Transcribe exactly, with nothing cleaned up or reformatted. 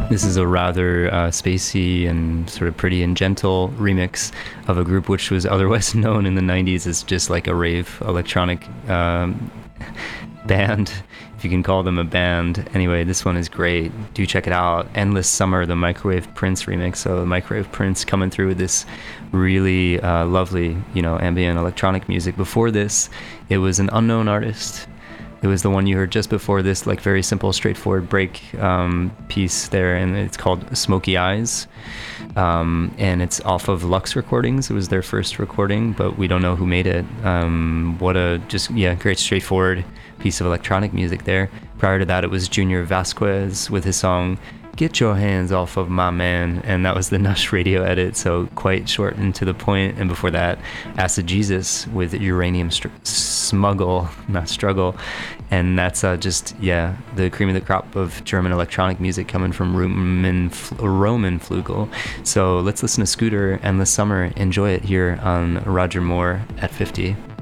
This is a rather uh, spacey and sort of pretty and gentle remix of a group which was otherwise known in the nineties as just like a rave electronic um, band, if you can call them a band. Anyway, this one is great. Do check it out. Endless Summer, the Microwave Prince remix. So the Microwave Prince coming through with this really uh, lovely, you know, ambient electronic music. Before this, it was an unknown artist. It was the one you heard just before this, like very simple, straightforward break um, piece there, and it's called Smoky Eyes, um, and it's off of Lux Recordings. It was their first recording, but we don't know who made it. Um, what a just yeah, great straightforward piece of electronic music there. Prior to that, it was Junior Vasquez with his song "Get Your Hands Off of My Man," and that was the Nush radio edit, so quite short and to the point. And before that, Acid Jesus with Uranium Str- Smuggle, not Struggle, and that's uh, just yeah the cream of the crop of German electronic music coming from Roman Roman Flugel. So let's listen to Scooter, Endless Summer. Enjoy it here on Roger Moore at fifty.